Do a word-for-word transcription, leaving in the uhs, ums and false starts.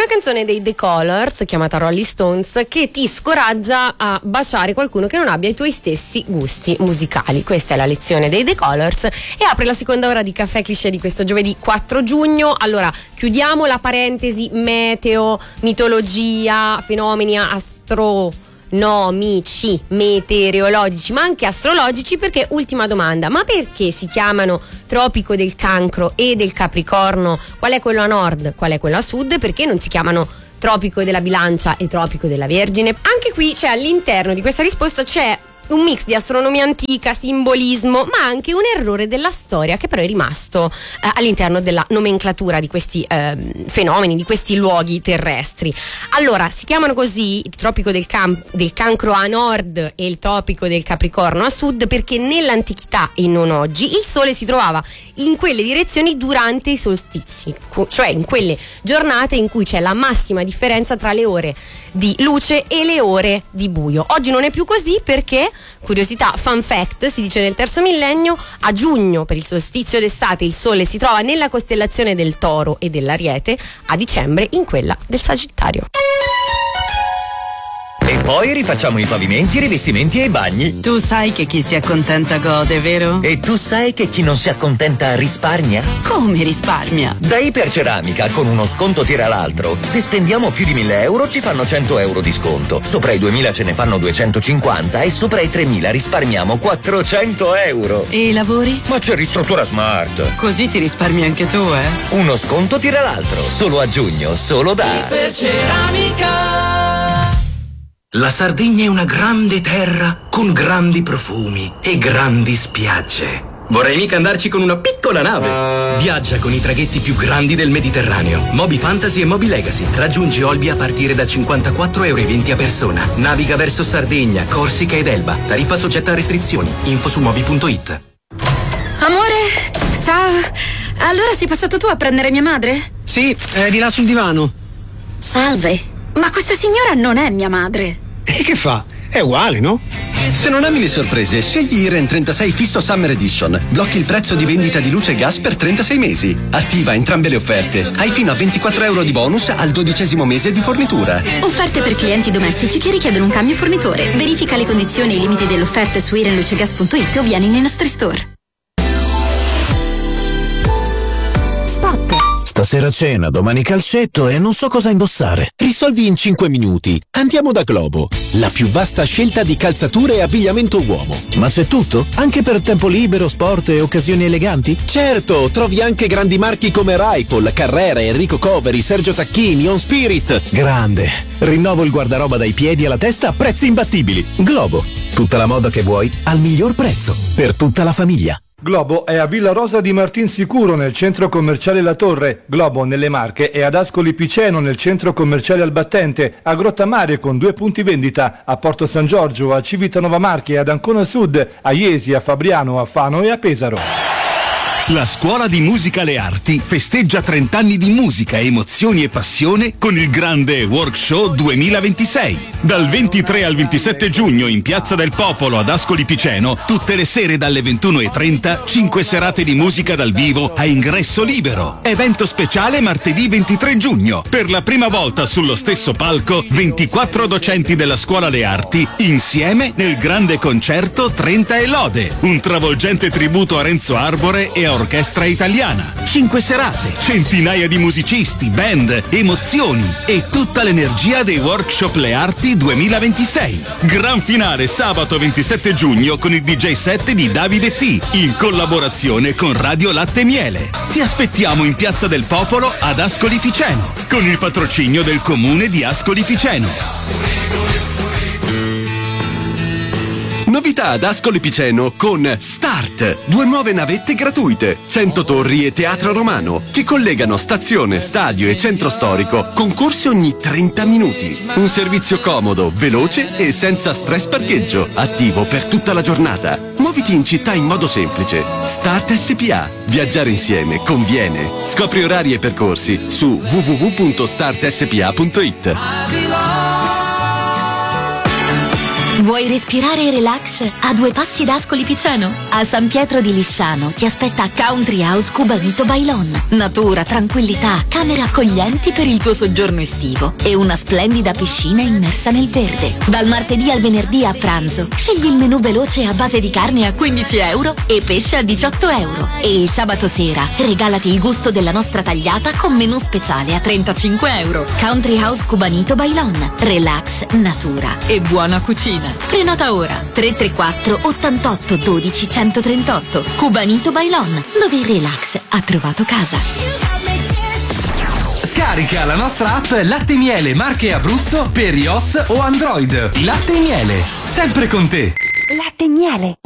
canzone dei The Colors chiamata Rolling Stones che ti scoraggia a baciare qualcuno che non abbia i tuoi stessi gusti musicali. Questa è la lezione dei The Colors e apre la seconda ora di Caffè Cliché di questo giovedì quattro giugno. Allora, chiudiamo la parentesi meteo, mitologia, fenomeni astro nomici, meteorologici ma anche astrologici, perché ultima domanda: ma perché si chiamano Tropico del Cancro e del Capricorno? Qual è quello a nord, qual è quello a sud? Perché non si chiamano Tropico della Bilancia e Tropico della Vergine? Anche qui c'è, all'interno di questa risposta c'è un mix di astronomia antica, simbolismo, ma anche un errore della storia che però è rimasto eh, all'interno della nomenclatura di questi eh, fenomeni, di questi luoghi terrestri. Allora, si chiamano così il Tropico del, Cam- del Cancro a nord e il Tropico del Capricorno a sud perché nell'antichità e non oggi il Sole si trovava in quelle direzioni durante i solstizi, cioè in quelle giornate in cui c'è la massima differenza tra le ore di luce e le ore di buio. Oggi non è più così perché, curiosità, fun fact, si dice nel terzo millennio, a giugno per il solstizio d'estate il Sole si trova nella costellazione del Toro e dell'Ariete, a dicembre in quella del Sagittario. E poi rifacciamo i pavimenti, i rivestimenti e i bagni. Tu sai che chi si accontenta gode, vero? E tu sai che chi non si accontenta risparmia? Come risparmia? Da Iperceramica, con uno sconto tira l'altro. Se spendiamo più di mille euro ci fanno cento euro di sconto. Sopra i duemila ce ne fanno duecentocinquanta e sopra i tremila risparmiamo quattrocento euro. E i lavori? Ma c'è Ristruttura Smart. Così ti risparmi anche tu, eh? Uno sconto tira l'altro. Solo a giugno, solo da Iperceramica. La Sardegna è una grande terra con grandi profumi e grandi spiagge. Vorrei mica andarci con una piccola nave. Viaggia con i traghetti più grandi del Mediterraneo. Moby Fantasy e Moby Legacy. Raggiungi Olbia a partire da cinquantaquattro euro e venti a persona. Naviga verso Sardegna, Corsica ed Elba. Tariffa soggetta a restrizioni. Info su moby punto it. Amore, ciao. Allora sei passato tu a prendere mia madre? Sì, è di là sul divano. Salve, ma questa signora non è mia madre. E che fa? È uguale, no? Se non ami le sorprese, scegli Iren trentasei Fisso Summer Edition. Blocchi il prezzo di vendita di luce e gas per trentasei mesi. Attiva entrambe le offerte. Hai fino a ventiquattro euro di bonus al dodicesimo mese di fornitura. Offerte per clienti domestici che richiedono un cambio fornitore. Verifica le condizioni e i limiti delle offerte su iren luce gas punto it o vieni nei nostri store. Spot. Stasera cena, domani calcetto e non so cosa indossare. Risolvi in cinque minuti. Andiamo da Globo, la più vasta scelta di calzature e abbigliamento uomo. Ma c'è tutto? Anche per tempo libero, sport e occasioni eleganti? Certo, trovi anche grandi marchi come Rifle, Carrera, Enrico Coveri, Sergio Tacchini, On Spirit. Grande. Rinnovo il guardaroba dai piedi alla testa a prezzi imbattibili. Globo, tutta la moda che vuoi al miglior prezzo per tutta la famiglia. Globo è a Villa Rosa di Martinsicuro nel centro commerciale La Torre. Globo nelle Marche è ad Ascoli Piceno nel centro commerciale Albattente, a Grottammare con due punti vendita, a Porto San Giorgio, a Civitanova Marche, ad Ancona Sud, a Iesi, a Fabriano, a Fano e a Pesaro. La Scuola di Musica Le Arti festeggia trenta anni di musica, emozioni e passione con il grande Workshow duemilaventisei. Dal ventitré al ventisette giugno in Piazza del Popolo ad Ascoli Piceno, tutte le sere dalle ventuno e trenta, cinque serate di musica dal vivo a ingresso libero. Evento speciale martedì ventitré giugno. Per la prima volta sullo stesso palco, ventiquattro docenti della Scuola Le Arti insieme nel grande concerto trenta e lode. Un travolgente tributo a Renzo Arbore e a Orchestra Italiana. Cinque serate, centinaia di musicisti, band, emozioni e tutta l'energia dei Workshop Le Arti duemilaventisei. Gran finale sabato ventisette giugno con il D J set di Davide T in collaborazione con Radio Latte Miele. Ti aspettiamo in Piazza del Popolo ad Ascoli Piceno con il patrocinio del Comune di Ascoli Piceno. Novità ad Ascoli Piceno con Start, due nuove navette gratuite, cento torri e teatro romano, che collegano stazione, stadio e centro storico, con corsi ogni trenta minuti. Un servizio comodo, veloce e senza stress parcheggio, attivo per tutta la giornata. Muoviti in città in modo semplice. Start S P A. Viaggiare insieme conviene. Scopri orari e percorsi su w w w punto start s p a punto it. Vuoi respirare e relax a due passi da Ascoli Piceno? A San Pietro di Lisciano ti aspetta Country House Cubanito Bailon. Natura, tranquillità, camere accoglienti per il tuo soggiorno estivo e una splendida piscina immersa nel verde. Dal martedì al venerdì a pranzo scegli il menù veloce a base di carne a quindici euro e pesce a diciotto euro. E il sabato sera regalati il gusto della nostra tagliata con menù speciale a trentacinque euro. Country House Cubanito Bailon. Relax, natura e buona cucina. Prenota ora tre tre quattro ottantotto dodici centotrentotto. Cubanito Bailon, dove il relax ha trovato casa. Scarica la nostra app Latte Miele Marche Abruzzo per iOS o Android. Latte Miele, sempre con te. Latte Miele.